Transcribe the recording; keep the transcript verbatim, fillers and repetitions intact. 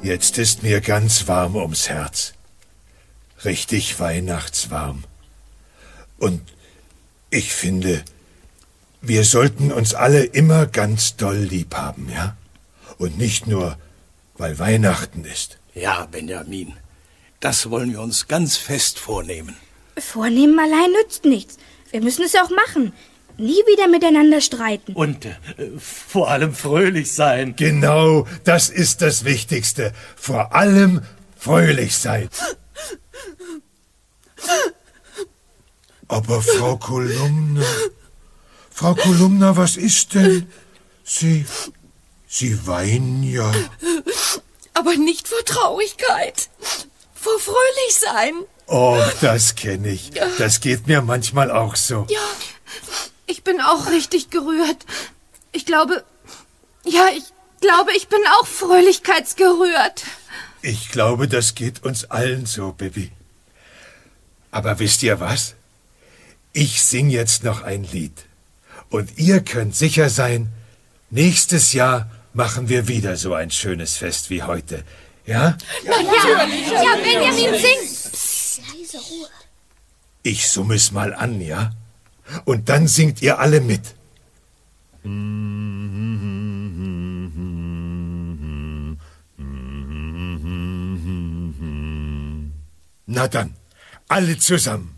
Jetzt ist mir ganz warm ums Herz. Richtig weihnachtswarm. Und ich finde, wir sollten uns alle immer ganz doll lieb haben, ja? Und nicht nur, weil Weihnachten ist. Ja, Benjamin, das wollen wir uns ganz fest vornehmen. Vornehmen allein nützt nichts. Wir müssen es auch machen. Nie wieder miteinander streiten. Und äh, vor allem fröhlich sein. Genau, das ist das Wichtigste. Vor allem fröhlich sein. Aber Frau Kolumna, Frau Kolumna, was ist denn? Sie, Sie weinen ja. Aber nicht vor Traurigkeit. Vor fröhlich sein. Och, das kenne ich. Das geht mir manchmal auch so. Ja, ich bin auch richtig gerührt. Ich glaube, ja, ich glaube, ich bin auch fröhlichkeitsgerührt. Ich glaube, das geht uns allen so, Bibi. Aber wisst ihr was? Ich sing jetzt noch ein Lied. Und ihr könnt sicher sein, nächstes Jahr machen wir wieder so ein schönes Fest wie heute. Ja? Ja, natürlich. Ja, Benjamin, sing. Psst, leise Ruhe. Ich summe es mal an, ja? Und dann singt ihr alle mit. Na dann, alle zusammen.